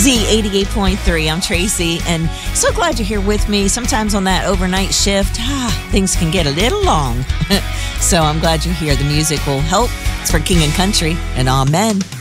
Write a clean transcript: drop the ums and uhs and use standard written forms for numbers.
Z88.3. I'm Tracy, and so glad you're here with me. Sometimes on that overnight shift, things can get a little long. So I'm glad you're here. The music will help. It's for King and Country, and amen.